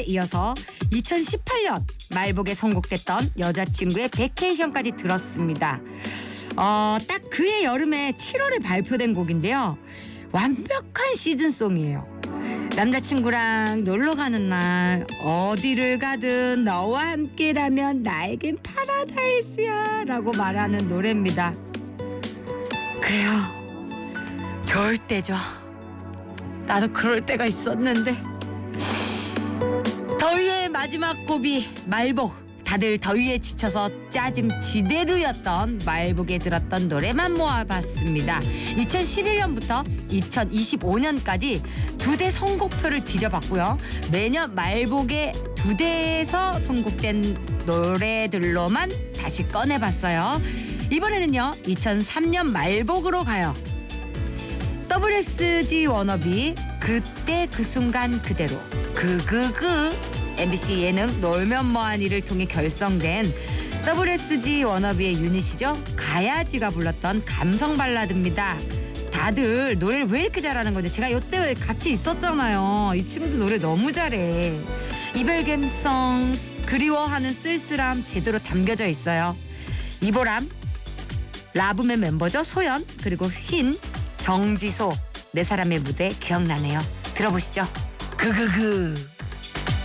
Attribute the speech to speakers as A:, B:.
A: 이어서 2018년 말복에 선곡됐던 여자친구의 베케이션까지 들었습니다. 딱 그해 여름에 7월에 발표된 곡인데요. 완벽한 시즌송이에요. 남자친구랑 놀러 가는 날 어디를 가든 너와 함께라면 나에겐 파라다이스야 라고 말하는 노래입니다. 그래요. 좋을 때죠. 나도 그럴 때가 있었는데. 더위의 마지막 고비 말복. 다들 더위에 지쳐서 짜증 지대로였던 말복에 들었던 노래만 모아봤습니다. 2011년부터 2025년까지 2대 선곡표를 뒤져봤고요. 매년 말복에 2대에서 선곡된 노래들로만 다시 꺼내봤어요. 이번에는요. 2003년 말복으로 가요. WSG 워너비 그때 그 순간 그대로 MBC 예능 놀면 뭐하니를 통해 결성된 WSG 워너비의 유닛이죠. 가야지가 불렀던 감성 발라드입니다. 다들 노래를 왜 이렇게 잘하는 건지 제가 이때 같이 있었잖아요. 이 친구들 노래 너무 잘해. 이별 감성, 그리워하는 쓸쓸함 제대로 담겨져 있어요. 이보람, 라붐의 멤버죠. 소연, 그리고 흰, 정지소, 네 사람의 무대 기억나네요. 들어보시죠.